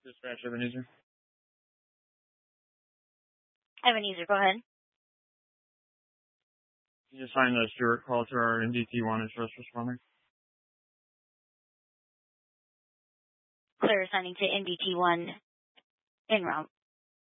Dispatch Ebenezer. Ebenezer, go ahead. You just find a Stewart call to our NDT1 as first responder. Clear assigning to NDT1 en route.